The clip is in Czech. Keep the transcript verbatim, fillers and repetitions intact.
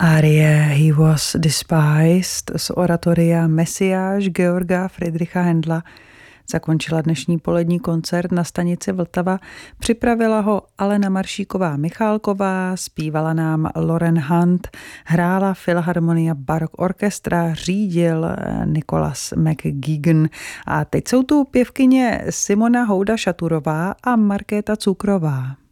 Árie He was despised z oratoria Mesiáš Georga Friedricha Händla zakončila dnešní polední koncert na stanici Vltava. Připravila ho Alena Maršíková-Michálková, zpívala nám Lauren Hunt, hrála Philharmonia Baroque Orchestra, řídil Nicholas McGuigan. A teď jsou tu pěvkyně Simona Houda-Šaturová a Markéta Cukrová.